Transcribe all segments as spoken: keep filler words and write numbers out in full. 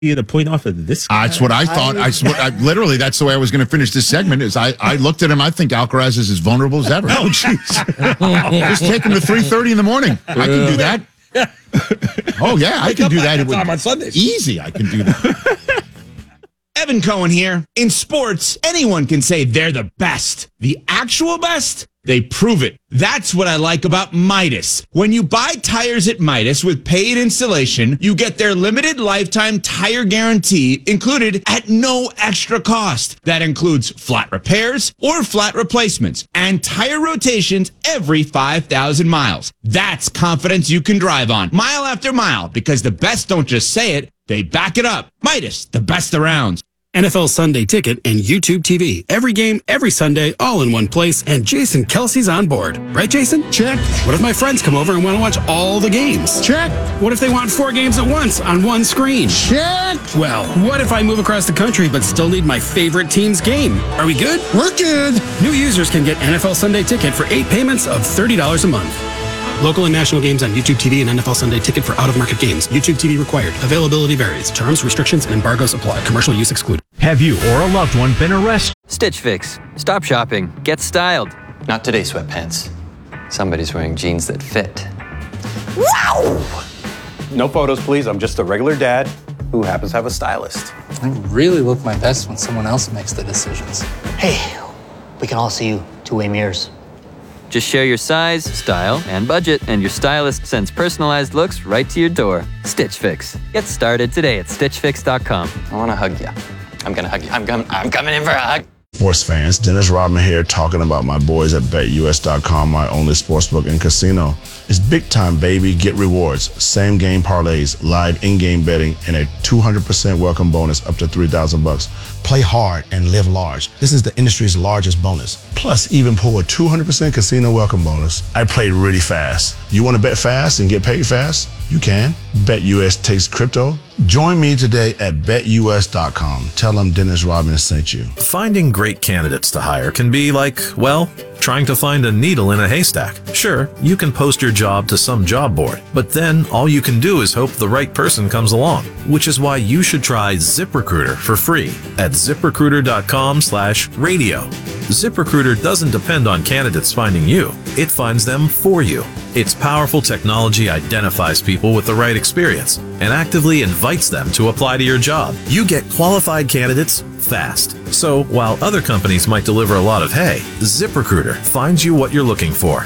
get a point off of this guy? Uh, that's what I thought. I, swear, I literally, that's the way I was going to finish this segment. Is I, I looked at him. I think Alcaraz is as vulnerable as ever. Oh, jeez. Just take him to three thirty in the morning. I can do that. Oh yeah, I can do that. It would, on Sundays. Easy, I can do that. Evan Cohen here. In sports, anyone can say they're the best. The actual best? They prove it. That's what I like about Midas. When you buy tires at Midas with paid installation, you get their limited lifetime tire guarantee included at no extra cost. That includes flat repairs or flat replacements and tire rotations every five thousand miles. That's confidence you can drive on mile after mile, because the best don't just say it, they back it up. Midas, the best around. N F L Sunday Ticket and YouTube T V. Every game, every Sunday, all in one place, and Jason Kelsey's on board. Right, Jason? Check. What if my friends come over and want to watch all the games? Check. What if they want four games at once on one screen? Check. Well, what if I move across the country but still need my favorite team's game? Are we good? We're good. New users can get N F L Sunday Ticket for eight payments of thirty dollars a month. Local and national games on YouTube T V and N F L Sunday Ticket for out-of-market games. YouTube T V required. Availability varies. Terms, restrictions, and embargoes apply. Commercial use excluded. Have you or a loved one been arrested? Stitch Fix. Stop shopping. Get styled. Not today, sweatpants. Somebody's wearing jeans that fit. Wow! No photos, please. I'm just a regular dad who happens to have a stylist. I really look my best when someone else makes the decisions. Hey, we can all see you two-way mirrors. Just share your size, style, and budget, and your stylist sends personalized looks right to your door. Stitch Fix. Get started today at stitch fix dot com. I want to hug you. I'm going to hug you. I'm, com- I'm coming in for a hug. Sports fans, Dennis Rodman here talking about my boys at bet U S dot com, my only sportsbook and casino. It's big time, baby. Get rewards, same game parlays, live in-game betting, and a two hundred percent welcome bonus up to three thousand bucks. Play hard and live large. This is the industry's largest bonus. Plus, even pull a two hundred percent casino welcome bonus. I played really fast. You want to bet fast and get paid fast? You can. BetUS takes crypto. Join me today at bet U S dot com. Tell them Dennis Rodman sent you. Finding great candidates to hire can be like, well, trying to find a needle in a haystack. Sure, you can post your job to some job board, but then all you can do is hope the right person comes along, which is why you should try ZipRecruiter for free at zip recruiter dot com slash radio. ZipRecruiter doesn't depend on candidates finding you. It finds them for you. Its powerful technology identifies people with the right experience and actively invites them to apply to your job. You get qualified candidates fast. So while other companies might deliver a lot of hay, ZipRecruiter finds you what you're looking for.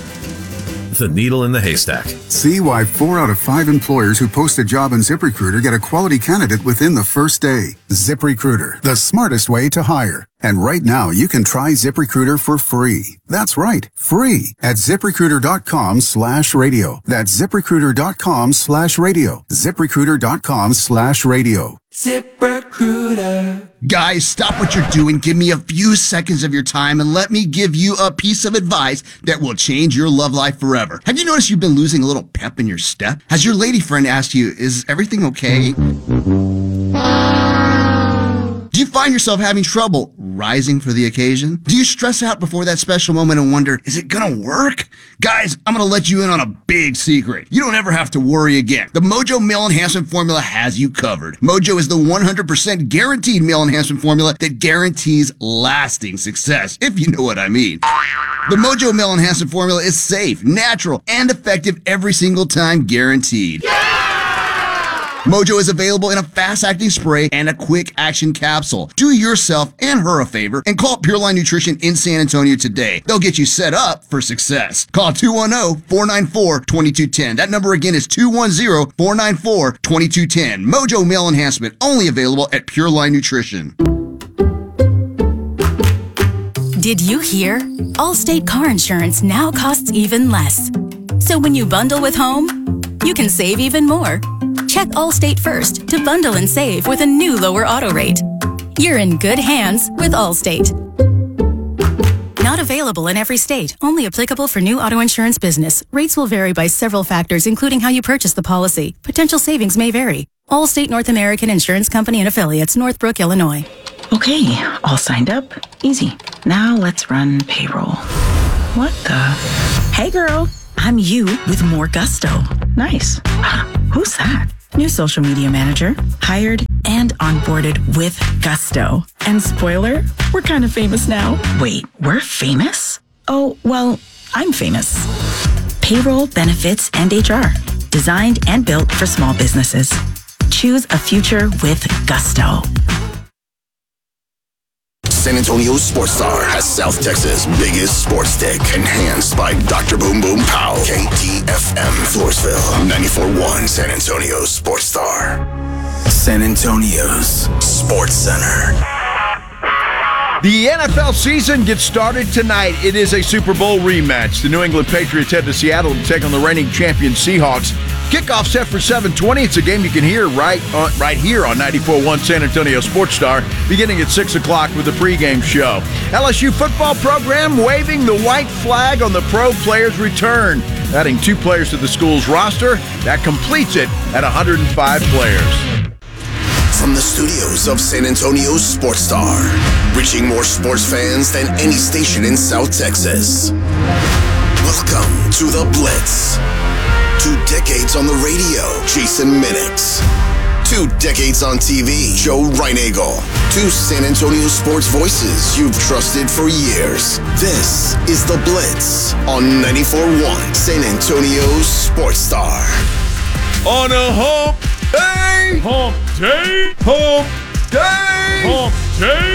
The needle in the haystack. See why four out of five employers who post a job in ZipRecruiter get a quality candidate within the first day. ZipRecruiter, the smartest way to hire. And right now, you can try ZipRecruiter for free. That's right, free at zip recruiter dot com slash radio. That's zip recruiter dot com slash radio. zip recruiter dot com slash radio. ZipRecruiter. Guys, stop what you're doing. Give me a few seconds of your time and let me give you a piece of advice that will change your love life forever. Have you noticed you've been losing a little pep in your step? Has your lady friend asked you, is everything okay? Do you find yourself having trouble rising for the occasion? Do you stress out before that special moment and wonder, is it gonna work? Guys, I'm gonna let you in on a big secret. You don't ever have to worry again. The Mojo Male Enhancement Formula has you covered. Mojo is the one hundred percent guaranteed male enhancement formula that guarantees lasting success, if you know what I mean. The Mojo Male Enhancement Formula is safe, natural, and effective every single time, guaranteed. Mojo is available in a fast-acting spray and a quick-action capsule. Do yourself and her a favor and call Pureline Nutrition in San Antonio today. They'll get you set up for success. Call two one zero, four nine four, two two one zero. That number again is two one zero, four nine four, two two one zero. Mojo Male Enhancement, only available at Pureline Nutrition. Did you hear? Allstate car insurance now costs even less. So when you bundle with home, you can save even more. Check Allstate first to bundle and save with a new lower auto rate. You're in good hands with Allstate. Not available in every state. Only applicable for new auto insurance business. Rates will vary by several factors, including how you purchase the policy. Potential savings may vary. Allstate North American Insurance Company and Affiliates, Northbrook, Illinois. Okay, all signed up. Easy. Now let's run payroll. What the? Hey girl, I'm you with more gusto. Nice. Who's that? new social media manager, hired and onboarded with gusto. And spoiler, we're kind of famous now. Wait, we're famous? Oh, well, I'm famous. Payroll, benefits, and H R. Designed and built for small businesses. Choose a future with gusto. San Antonio Sports Star has South Texas' biggest sports stick, enhanced by Doctor Boom Boom Pow. K T F M, Floresville, ninety-four point one San Antonio Sports Star. San Antonio's Sports Center. The N F L season gets started tonight. It is a Super Bowl rematch. The New England Patriots head to Seattle to take on the reigning champion Seahawks. Kickoff set for seven twenty. It's a game you can hear right on, right here on ninety-four point one San Antonio Sports Star, beginning at six o'clock with the pregame show. L S U football program waving the white flag on the pro players' return, adding two players to the school's roster. That completes it at one hundred five players. From the studios of San Antonio's Sports Star, reaching more sports fans than any station in South Texas. Welcome to The Blitz. Two decades on the radio, Jason Minix. Two decades on T V, Joe Reinagel. Two San Antonio sports voices you've trusted for years. This is The Blitz on ninety-four point one San Antonio's Sports Star. On a hump day! Hump day! Hump day! Hump day!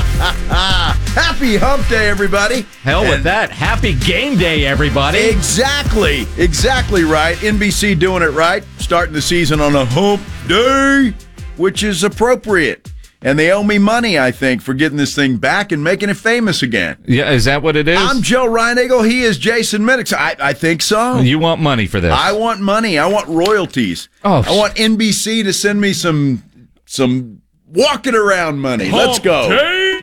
Happy hump day, everybody. Hell with And that. Happy game day, everybody. Exactly. Exactly right. N B C doing it right. Starting the season on a hump day, which is appropriate. And they owe me money, I think, for getting this thing back and making it famous again. Yeah, is that what it is? I'm Joe Reinagel. He is Jason Minix. I, I think so. You want money for this? I want money. I want royalties. Oh, I want N B C to send me some some walking around money. Hump Let's go. day.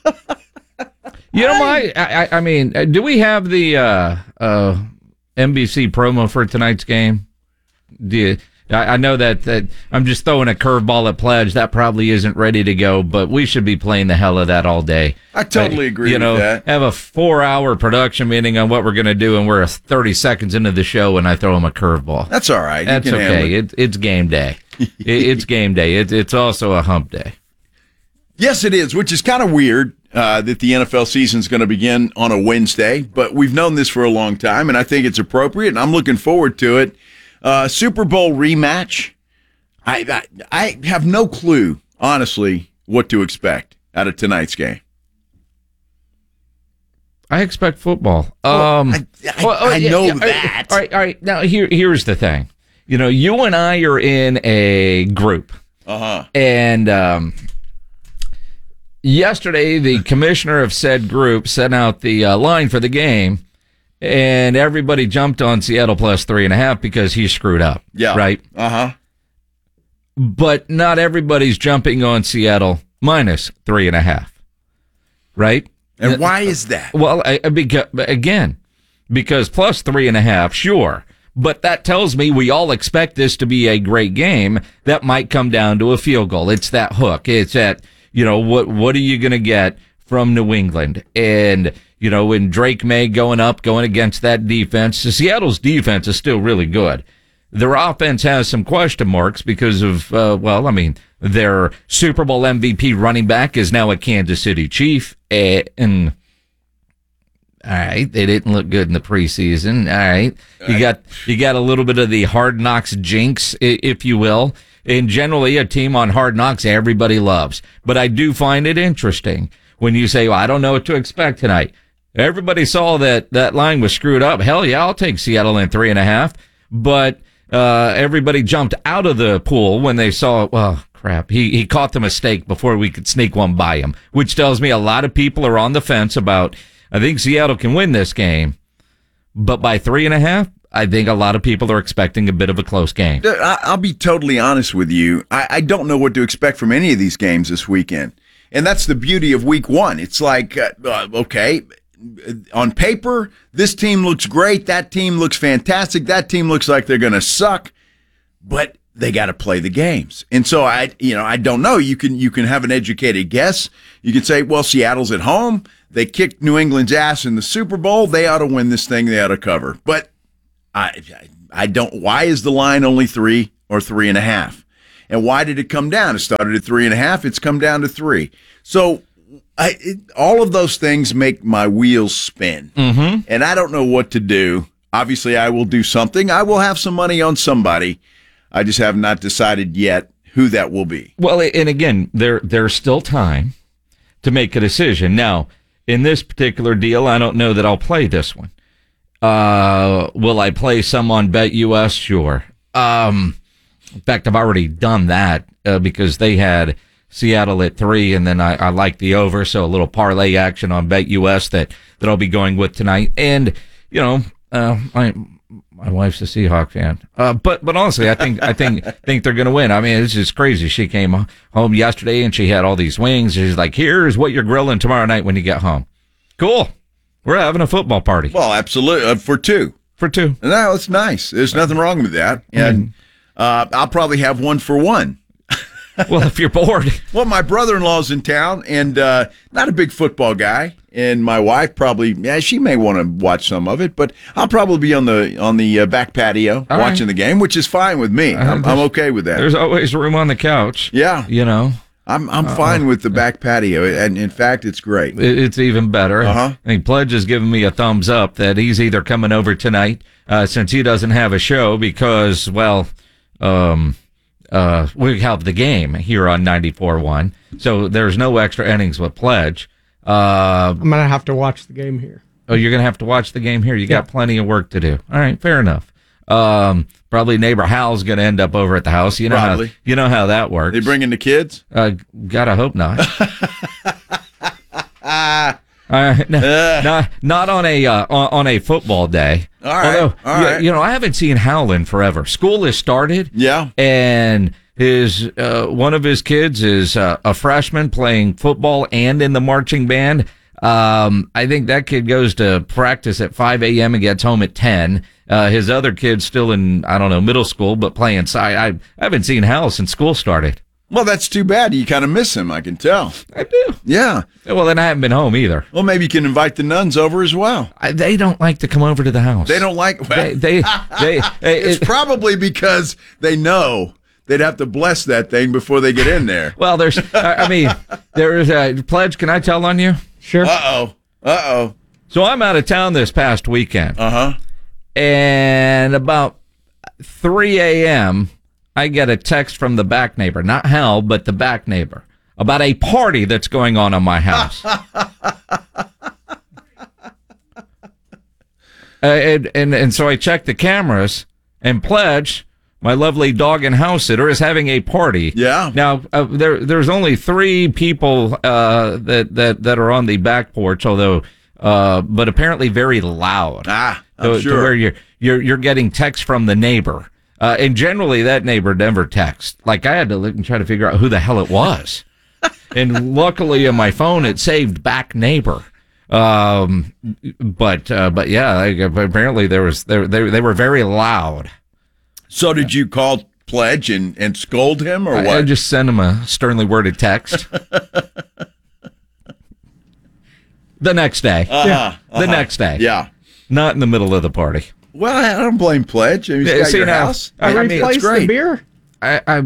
You know, my, I, I mean, do we have the uh, uh, N B C promo for tonight's game? Do you, I, I know that, that I'm just throwing a curveball at Pledge. That probably isn't ready to go, but we should be playing the hell of that all day. I totally Uh, agree you with know, that. Have a four-hour production meeting on what we're going to do, and we're thirty seconds into the show, and I throw him a curveball. That's all right. You That's can handle okay. it. It, it's game day. it, it's game day. It, it's also a hump day. Yes, it is, which is kind of weird uh, that the N F L season is going to begin on a Wednesday, but we've known this for a long time, and I think it's appropriate, and I'm looking forward to it. Uh, Super Bowl rematch. I, I I have no clue, honestly, what to expect out of tonight's game. I expect football. Well, Um, I, I, well, oh, I yeah, know yeah, that. All right, all right. Now here, here's the thing. You know, you and I are in a group, Uh-huh. and um, yesterday the commissioner of said group sent out the uh, line for the game, and everybody jumped on Seattle plus three and a half because he screwed up. Yeah. Right. Uh-huh. But not everybody's jumping on Seattle minus three and a half. Right. And why is that? Well, I, I, because, again, because plus three and a half, sure. But that tells me we all expect this to be a great game that might come down to a field goal. It's that hook. It's that, you know, what what are you going to get from New England? And, you know, when Drake May going up, going against that defense, Seattle's defense is still really good. Their offense has some question marks because of, uh, well, I mean, their Super Bowl M V P running back is now a Kansas City Chief. And, all right, they didn't look good in the preseason. All right. You got, you got a little bit of the Hard Knocks jinx, if you will. And generally, a team on Hard Knocks, everybody loves. But I do find it interesting when you say, well, I don't know what to expect tonight. Everybody saw that that line was screwed up. Hell yeah, I'll take Seattle in three and a half. But uh, everybody jumped out of the pool when they saw, well, crap, he, he caught the mistake before we could sneak one by him, which tells me a lot of people are on the fence about, I think Seattle can win this game. But by three and a half, I think a lot of people are expecting a bit of a close game. I'll be totally honest with you. I, I don't know what to expect from any of these games this weekend. And that's the beauty of week one. It's like, uh, okay, on paper, this team looks great. That team looks fantastic. That team looks like they're going to suck, but they got to play the games. And so I, you know, I don't know. You can, you can have an educated guess. You can say, well, Seattle's at home. They kicked New England's ass in the Super Bowl. They ought to win this thing. They ought to cover. But I, I don't, why is the line only three? or three and a half. And why did it come down? It started at three and a half. It's come down to three. So I, it, all of those things make my wheels spin. Mm-hmm. And I don't know what to do. Obviously, I will do something. I will have some money on somebody. I just have not decided yet who that will be. Well, and again, there there's still time to make a decision. Now, in this particular deal, I don't know that I'll play this one. Uh, will I play some on BetUS? Sure. Um, in fact, I've already done that uh, because they had Seattle at three, and then I, I like the over, so a little parlay action on BetUS that, that I'll be going with tonight. And, you know, uh, I, my wife's a Seahawk fan. Uh, but, but honestly, I think, I think, think they're going to win. I mean, it's just crazy. She came home yesterday and she had all these wings. She's like, here's what you're grilling tomorrow night when you get home. Cool. We're having a football party. Well, absolutely. Uh, for two. For two. No, it's nice. There's nothing wrong with that. And uh, I'll probably have one for one. Well, if you're bored. Well, my brother-in-law's in town, and uh, not a big football guy. And my wife probably, yeah, she may want to watch some of it, but I'll probably be on the on the uh, back patio All watching right. the game, which is fine with me. I'm, I'm okay with that. There's always room on the couch. Yeah. You know. I'm I'm Uh-oh. fine with the back patio, and in fact, it's great. It- It's even better. Uh-huh. I think Pledge has given me a thumbs up that he's either coming over tonight, uh, since he doesn't have a show because, well, um, uh, we have the game here on ninety-four one. So there's no extra innings with Pledge. Uh, I'm gonna have to watch the game here. oh, you're going to have to watch the game here. You got plenty of work to do. All right. Fair enough. Um, probably neighbor Hal's going to end up over at the house. You know Probably. how, you know how that works. They bringing the kids? Uh, gotta hope not. Uh, no, not not on a uh, on, on a football day. All right, Although, all you, right. you know, I haven't seen Hal in forever. School has started. Yeah, and his uh, one of his kids is uh, a freshman playing football and in the marching band. Um, I think that kid goes to practice at five a.m. and gets home at ten. Uh, his other kid's still in, I don't know, middle school, but playing side. I, I haven't seen Hal since school started. Well, that's too bad. You kind of miss him, I can tell. I do. Yeah. Well, then I haven't been home either. Well, maybe you can invite the nuns over as well. I, they don't like to come over to the house. They don't like. Well, They, they, they, they it's it- probably because they know they'd have to bless that thing before they get in there. Well, there's, I I mean, there's a Pledge. Can I tell on you? Sure. Uh oh. Uh oh. So I'm out of town this past weekend. Uh huh. And about three a.m., I get a text from the back neighbor, not Hal, but the back neighbor, about a party that's going on in my house. uh, and, and, and so I check the cameras, and Pledge, my lovely dog and house sitter, is having a party. Yeah. Now, uh, there there's only three people uh, that, that, that are on the back porch, although, uh, but apparently very loud. Ah, I'm to, sure. to where you're, you're, you're getting texts from the neighbor. Uh, and generally that neighbor never texts. Like I had to look and try to figure out who the hell it was. And luckily on my phone, it saved back neighbor. Um, but, uh, but yeah, like, apparently there was, they, they, they were very loud. So did you call Pledge and, and scold him or I, what? I just sent him a sternly worded text. The next day. Uh-huh, Yeah. The uh-huh. next day. Yeah. Not in the middle of the party. Well, I don't blame Pledge. I mean, he's Yeah, got see, your now, house. I mean, that's Replace great. the beer. I, I,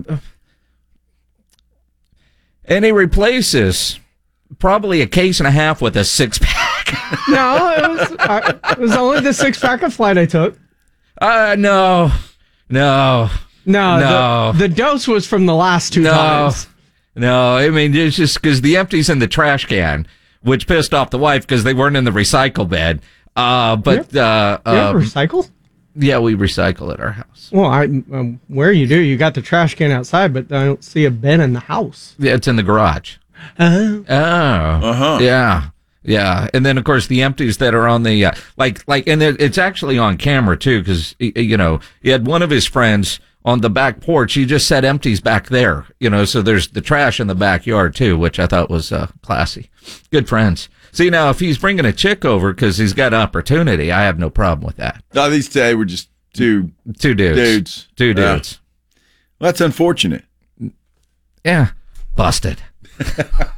and he replaces probably a case and a half with a six pack. No, it was uh, it was only the six pack of flight I took. Uh, no, no, No, no, The, the dose was from the last two no, times. no. I mean, it's just because the empties in the trash can, which pissed off the wife because they weren't in the recycle bin. Uh, but uh, You have um, recycle? yeah, we recycle at our house. Well, I um, where you do, you got the trash can outside, but I don't see a bin in the house. Yeah, it's in the garage. Uh, Oh, Uh-huh. yeah, yeah. And then of course the empties that are on the uh, like like, and it, it's actually on camera too because you know he had one of his friends on the back porch. He just set empties back there, you know. So there's the trash in the backyard too, which I thought was uh, classy. Good friends. See, now if he's bringing a chick over because he's got opportunity, I have no problem with that. No, these today were just two Two dudes. dudes. Two Yeah. dudes. Well, that's unfortunate. Yeah, busted.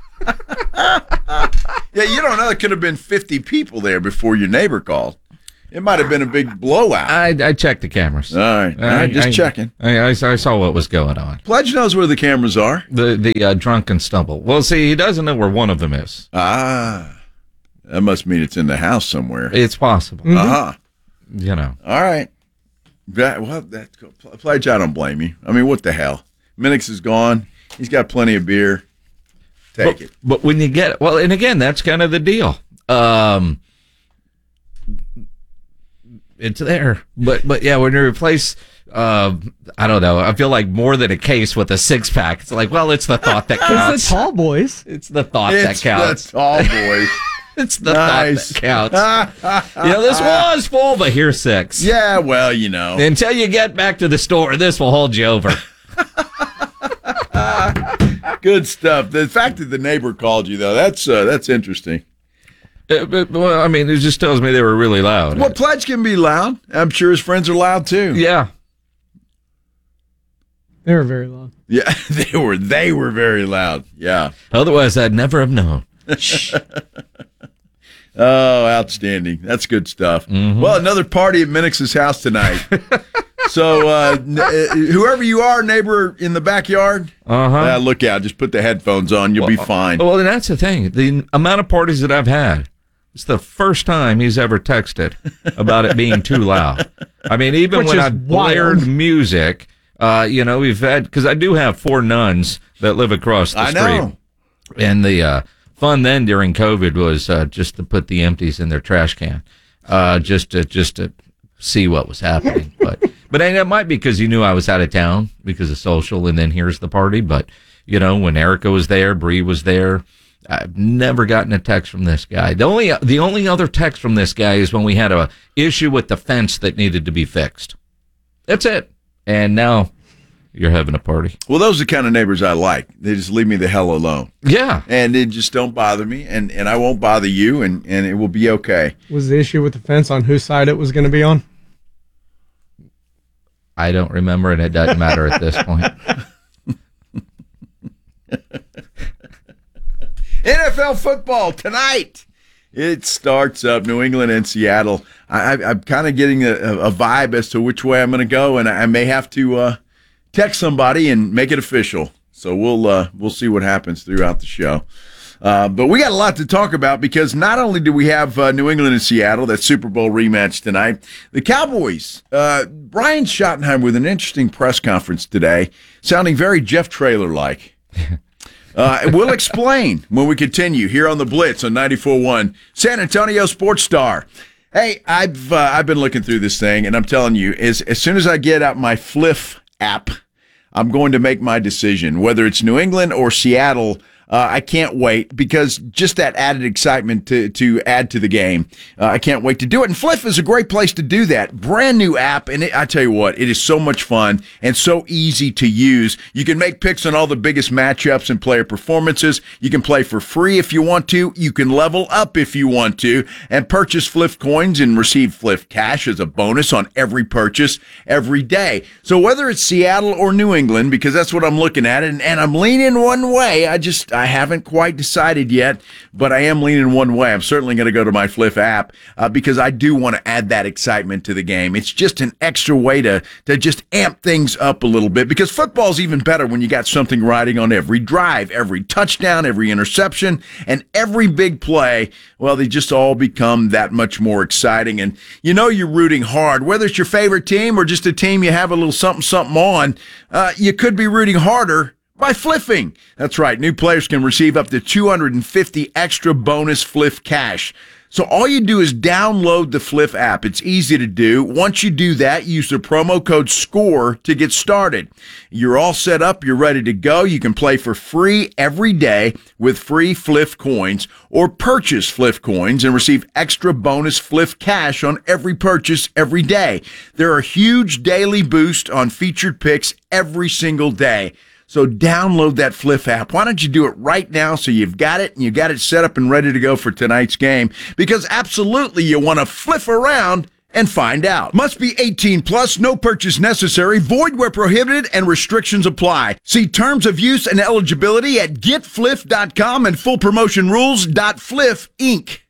Yeah, you don't know. There could have been fifty people there before your neighbor called. It might have been a big blowout. I, I checked the cameras. All right, all right, just I, checking. I, I, I saw what was going on. Pledge knows where the cameras are. The the uh, drunken stumble. Well, see, he doesn't know where one of them is. Ah, that must mean it's in the house somewhere. It's possible. Mm-hmm. Uh-huh. You know. All right. That, well, that's cool. Pledge, I don't blame you. I mean, what the hell? Minix is gone. He's got plenty of beer. Take but, it. But when you get well, and again, that's kind of the deal. Um, it's there, but but yeah, when you replace, uh, I don't know. I feel like more than a case with a six pack. It's like, well, it's the thought that counts. It's the tall boys. It's the thought it's that counts. The tall boys. It's the nice. thought that counts. You know, this was full, but here's six. Yeah, well, you know, until you get back to the store, this will hold you over. Good stuff. The fact that the neighbor called you, though, that's uh, that's interesting. Uh, but, well, I mean, it just tells me they were really loud. Well, Pledge can be loud. I'm sure his friends are loud, too. Yeah. They were very loud. Yeah, they were They were very loud. Yeah. Otherwise, I'd never have known. Oh, outstanding. That's good stuff. Mm-hmm. Well, another party at Minix's house tonight. So, uh, n- uh, whoever you are, neighbor in the backyard, uh-huh. uh, look out. Just put the headphones on. You'll well, be fine. Well, and that's the thing. The amount of parties that I've had, it's the first time he's ever texted about it being too loud. I mean, even Which when is I blared wild. music, uh, you know, we've had, because I do have four nuns that live across the I street. know. And the uh, fun then during COVID was uh, just to put the empties in their trash can, uh, just to just to see what was happening. But but it might be because you knew I was out of town because of social, and then here's the party. But you know, when Erica was there, Bree was there. I've never gotten a text from this guy. The only the only other text from this guy is when we had a issue with the fence that needed to be fixed. That's it. And now you're having a party. Well, those are the kind of neighbors I like. They just leave me the hell alone. Yeah. And they just don't bother me, and, and I won't bother you, and, and it will be okay. Was the issue with the fence on whose side it was going to be on? I don't remember, and it doesn't matter at this point. N F L football tonight. It starts up New England and Seattle. I, I, I'm kind of getting a, a vibe as to which way I'm going to go, and I may have to uh, text somebody and make it official. So we'll uh, we'll see what happens throughout the show. Uh, but we got a lot to talk about because not only do we have uh, New England and Seattle, that Super Bowl rematch tonight, the Cowboys, uh, Brian Schottenheimer with an interesting press conference today, sounding very Jeff Traylor-like. Uh, we'll explain when we continue here on the Blitz on ninety-four point one, San Antonio Sports Star. Hey, I've uh, I've been looking through this thing, and I'm telling you, as, as soon as I get out my Fliff app, I'm going to make my decision, whether it's New England or Seattle. Uh, I can't wait because just that added excitement to, to add to the game. Uh, I can't wait to do it. And Fliff is a great place to do that. Brand new app. And it, I tell you what, it is so much fun and so easy to use. You can make picks on all the biggest matchups and player performances. You can play for free if you want to. You can level up if you want to and purchase Fliff coins and receive Fliff cash as a bonus on every purchase every day. So whether it's Seattle or New England, because that's what I'm looking at, and, and I'm leaning one way, I just, I haven't quite decided yet, but I am leaning one way. I'm certainly going to go to my Fliff app uh, because I do want to add that excitement to the game. It's just an extra way to, to just amp things up a little bit because football's even better when you got something riding on every drive, every touchdown, every interception, and every big play. Well, they just all become that much more exciting. And you know you're rooting hard, whether it's your favorite team or just a team you have a little something, something on, uh, you could be rooting harder by fliffing. That's right. New players can receive up to two hundred fifty extra bonus Fliff cash. So all you do is download the Fliff app. It's easy to do. Once you do that, use the promo code SCORE to get started. You're all set up. You're ready to go. You can play for free every day with free Fliff coins or purchase Fliff coins and receive extra bonus Fliff cash on every purchase every day. There are huge daily boosts on featured picks every single day. So download that Fliff app. Why don't you do it right now so you've got it and you got it set up and ready to go for tonight's game? Because absolutely you want to fliff around and find out. Must be eighteen plus, no purchase necessary, void where prohibited, and restrictions apply. See terms of use and eligibility at get fliff dot com and full promotion rules dot fliff inc.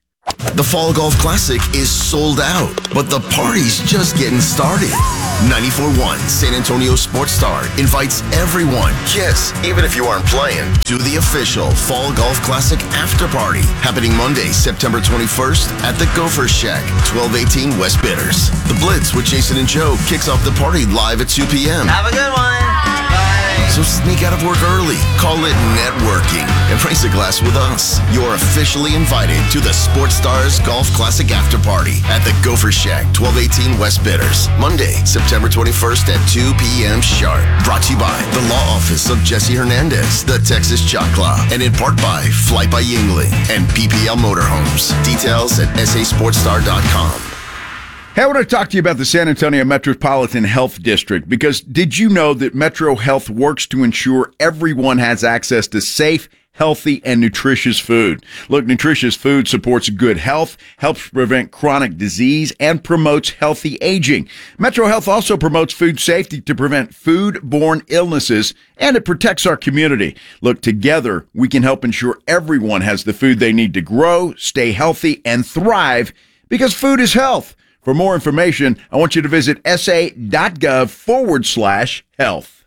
The Fall Golf Classic is sold out, but the party's just getting started. ninety-four point one San Antonio Sports Star invites everyone, yes, even if you aren't playing, to the official Fall Golf Classic after party happening Monday, September twenty-first at the Gopher Shack, twelve eighteen West Bitters. The Blitz with Jason and Joe kicks off the party live at two p.m. Have a good one. So sneak out of work early, call it networking, and raise a glass with us. You're officially invited to the Sports Stars Golf Classic After Party at the Gopher Shack, twelve eighteen West Bitters, Monday, September twenty-first at two p.m. sharp. Brought to you by the Law Office of Jesse Hernandez, the Texas Chalk Claw, and in part by Flight by Yingling and P P L Motorhomes. Details at s a sports star dot com. Hey, I want to talk to you about the San Antonio Metropolitan Health District, because did you know that Metro Health works to ensure everyone has access to safe, healthy, and nutritious food? Look, nutritious food supports good health, helps prevent chronic disease, and promotes healthy aging. Metro Health also promotes food safety to prevent food-borne illnesses, and it protects our community. Look, together, we can help ensure everyone has the food they need to grow, stay healthy, and thrive, because food is health. For more information, I want you to visit sa.gov forward slash health.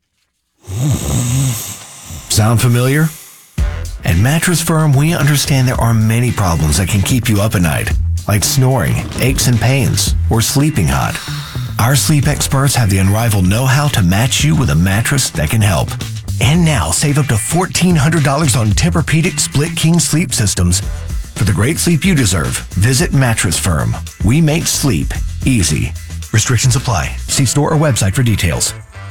Sound familiar? At Mattress Firm, we understand there are many problems that can keep you up at night, like snoring, aches and pains, or sleeping hot. Our sleep experts have the unrivaled know-how to match you with a mattress that can help. And now, save up to fourteen hundred dollars on Tempur-Pedic Split King sleep systems. For the great sleep you deserve, visit Mattress Firm. We make sleep easy. Restrictions apply. See store or website for details.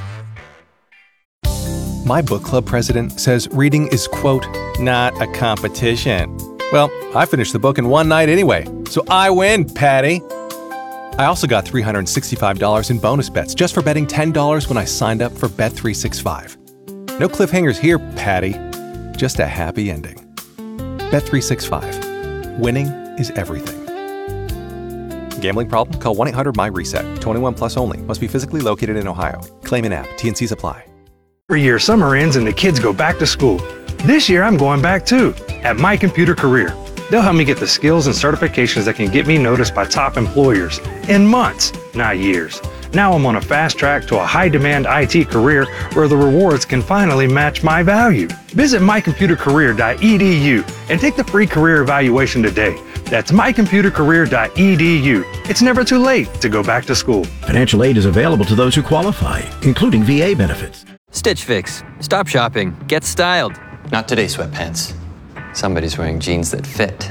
My book club president says reading is, quote, not a competition. Well, I finished the book in one night anyway, so I win, Patty. I also got three hundred sixty-five dollars in bonus bets just for betting ten dollars when I signed up for Bet three sixty-five. No cliffhangers here, Patty. Just a happy ending. Bet three sixty-five. Winning is everything. Gambling problem? Call one eight hundred my reset. twenty-one plus only. Must be physically located in Ohio. Claim in app. T and Cs apply. Every year, summer ends and the kids go back to school. This year, I'm going back too, at My Computer Career. They'll help me get the skills and certifications that can get me noticed by top employers in months, not years. Now I'm on a fast track to a high-demand I T career where the rewards can finally match my value. Visit my computer career dot e d u and take the free career evaluation today. That's my computer career dot e d u. It's never too late to go back to school. Financial aid is available to those who qualify, including V A benefits. Stitch Fix. Stop shopping. Get styled. Not today, sweatpants. Somebody's wearing jeans that fit.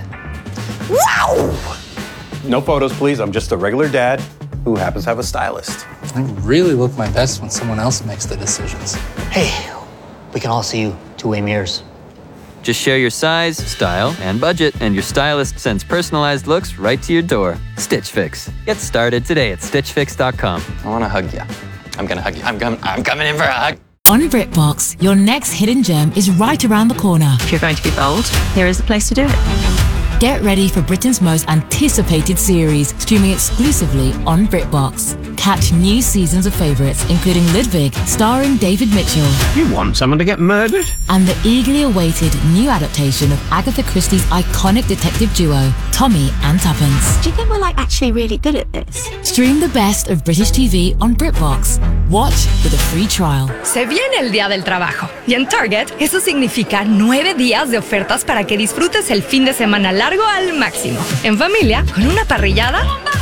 Wow! No photos, please. I'm just a regular dad who happens to have a stylist. I really look my best when someone else makes the decisions. Hey, we can all see you two-way mirrors. Just share your size, style, and budget, and your stylist sends personalized looks right to your door. Stitch Fix. Get started today at stitch fix dot com. I want to hug you. I'm going to hug you. I'm, com- I'm coming in for a hug. On BritBox, your next hidden gem is right around the corner. If you're going to be bold, here is the place to do it. Get ready for Britain's most anticipated series, streaming exclusively on BritBox. Catch new seasons of favourites, including Ludwig, starring David Mitchell. You want someone to get murdered? And the eagerly awaited new adaptation of Agatha Christie's iconic detective duo, Tommy and Tuppence. Do you think we're like actually really good at this? Stream the best of British T V on BritBox. Watch with a free trial. Se viene el Día del Trabajo. Y en Target, eso significa nueve días de ofertas para que disfrutes el fin de semana largo al máximo. En familia, con una parrillada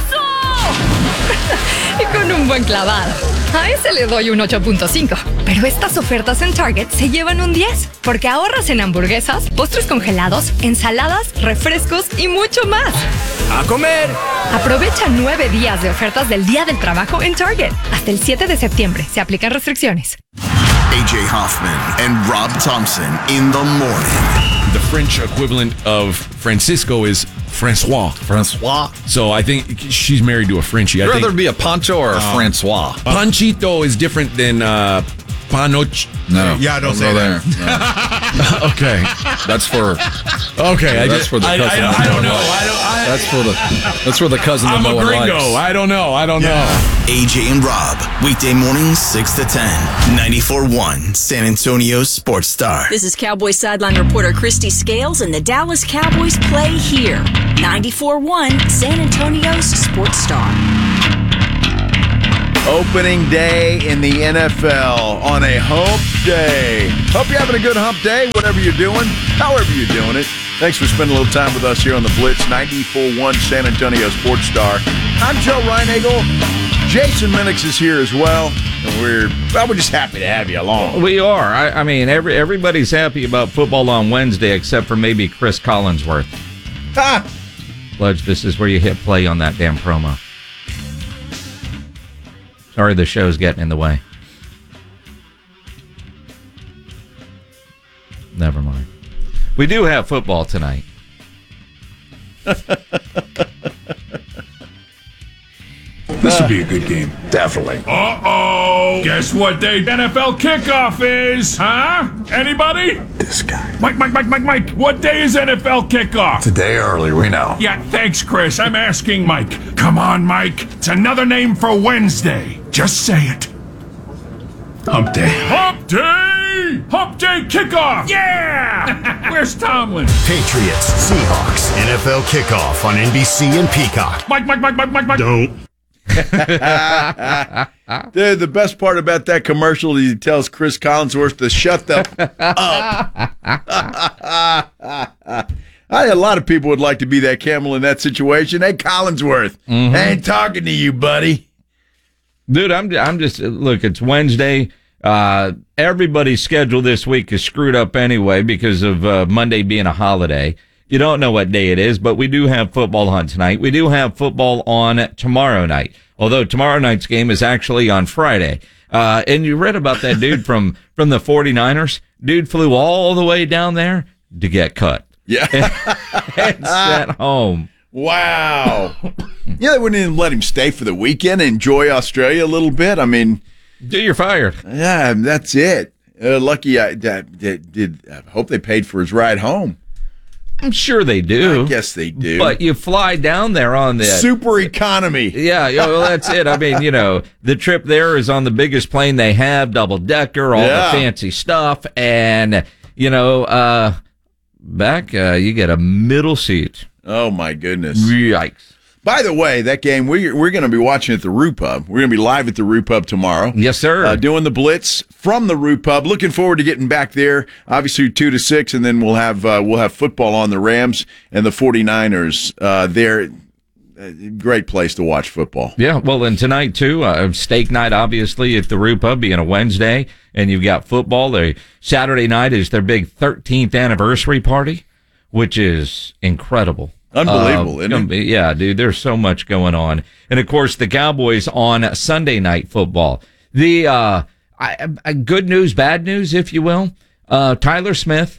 y con un buen clavado. A ese le doy un ocho punto cinco. Pero estas ofertas en Target se llevan un diez, porque ahorras en hamburguesas, postres congelados, ensaladas, refrescos y mucho más. ¡A comer! Aprovecha nueve días de ofertas del Día del Trabajo en Target. Hasta el siete de septiembre. Se aplican restricciones. A J Hoffman and Rob Thompson in the morning. The French equivalent of Francisco is Francois. Francois. So I think she's married to a Frenchie. I'd rather think, be a Pancho or a uh, Francois. Panchito is different than uh, Panoch. No. Yeah, I don't, don't say that. Okay, that's for. Okay, I that's just, for the I, cousin. I, that I no don't one know. likes. I don't. I, That's for the. That's for the cousin that I'm no a one gringo. likes. I don't know. I don't know. A J and Rob, weekday mornings six to ten, ninety-four point one San Antonio Sports Star. This is Cowboys sideline reporter Christy Scales, and the Dallas Cowboys play here. ninety-four point one San Antonio's Sports Star. Opening day in the N F L on a hump day. Hope you're having a good hump day, whatever you're doing, however you're doing it. Thanks for spending a little time with us here on the Blitz, ninety-four point one San Antonio Sports Star. I'm Joe Reinagel. Jason Minix is here as well. And we're, well, we're just happy to have you along. We are. I, I mean, every everybody's happy about football on Wednesday except for maybe Chris Collinsworth. Ha! Pledge, this is where you hit play on that damn promo. Sorry, the show's getting in the way. Never mind. We do have football tonight. This would be a good game. Definitely. Uh-oh! Guess what day N F L kickoff is? Huh? Anybody? This guy. Mike, Mike, Mike, Mike, Mike. What day is N F L kickoff? Today early, we know. Yeah, thanks, Chris. I'm asking Mike. Come on, Mike. It's another name for Wednesday. Just say it. Hump day. Hump day! Hump day kickoff! Yeah! Where's Tomlin? Patriots, Seahawks, N F L kickoff on N B C and Peacock. Mike, Mike, Mike, Mike, Mike, Mike. Don't. the, the best part about that commercial is he tells Chris Collinsworth to shut the up. I, a lot of people would like to be that camel in that situation. Hey, Collinsworth, Mm-hmm. I ain't talking to you, buddy. Dude, I'm I'm just look. It's Wednesday. Uh, everybody's schedule this week is screwed up anyway because of uh, Monday being a holiday. You don't know what day it is, but we do have football on tonight. We do have football on tomorrow night, although tomorrow night's game is actually on Friday. Uh, and you read about that dude from from the forty-niners. Dude flew all the way down there to get cut. Yeah, and sent home. Wow. Yeah, they wouldn't even let him stay for the weekend and enjoy Australia a little bit. I mean, dude, you're fired. Yeah, that's it. Uh, lucky I did, did. I hope they paid for his ride home. I'm sure they do. I guess they do. But you fly down there on the super economy. Yeah, you know, well, that's it. I mean, you know, the trip there is on the biggest plane they have, double decker, all Yeah. the fancy stuff, and you know, uh, back uh, you get a middle seat. Oh my goodness! Yikes! By the way, that game we're we're going to be watching at the Roo Pub. We're going to be live at the Roo Pub tomorrow. Yes, sir. Uh, doing the Blitz from the Roo Pub. Looking forward to getting back there. Obviously two to six, and then we'll have uh, we'll have football on the Rams and the forty-niners uh, there. Uh, great place to watch football. Yeah, well, and tonight too, uh, steak night obviously at the Roo Pub being a Wednesday, and you've got football. The Saturday night is their big thirteenth anniversary party, which is incredible. Unbelievable, uh, isn't it? Yeah, dude, there's so much going on. And of course, the Cowboys on Sunday night football. The uh, I, I, good news, bad news, if you will. Uh, Tyler Smith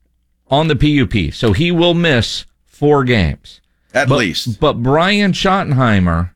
on the P U P, so he will miss four games. At but, least. But Brian Schottenheimer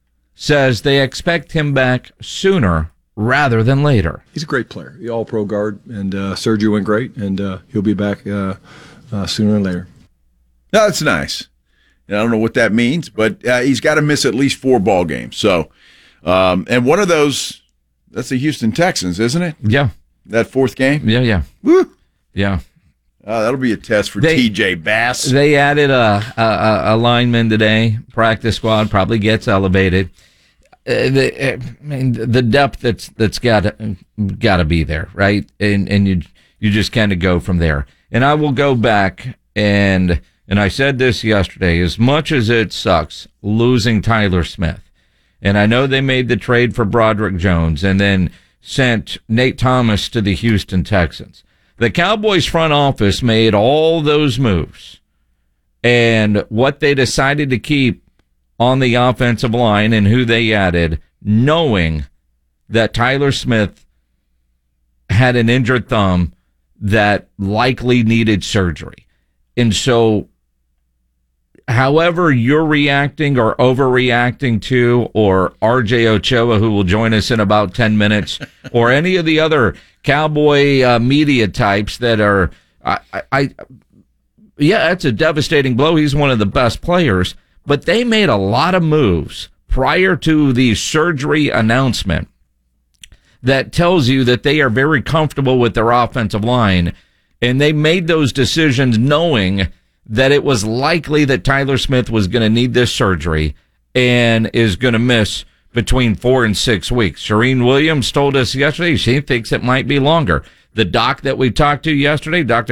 says they expect him back sooner rather than later. He's a great player, the all-pro guard, and uh, surgery went great, and uh, he'll be back uh, uh, sooner than later. No, that's nice. I don't know what that means, but uh, he's got to miss at least four ball games. So, um, and one of those, that's the Houston Texans, isn't it? Yeah. That fourth game? Yeah, yeah. Woo! Yeah. Uh, that'll be a test for They- T J Bass. They added a, a, a lineman today. Practice squad probably gets elevated. Uh, the, uh, I mean, the depth that's that's got got to be there, right? And and you you just kind of go from there. And I will go back and and I said this yesterday. As much as it sucks losing Tyler Smith, and I know they made the trade for Broderick Jones and then sent Nate Thomas to the Houston Texans. The Cowboys front office made all those moves, and what they decided to keep on the offensive line and who they added, knowing that Tyler Smith had an injured thumb that likely needed surgery. And so however you're reacting or overreacting to, or R J Ochoa, who will join us in about ten minutes, or any of the other Cowboy uh, media types that are, I, I, yeah, that's a devastating blow. He's one of the best players, but they made a lot of moves prior to the surgery announcement that tells you that they are very comfortable with their offensive line, and they made those decisions knowing that it was likely that Tyler Smith was going to need this surgery and is going to miss between four and six weeks. Shereen Williams told us yesterday she thinks it might be longer. The doc that we talked to yesterday, Doctor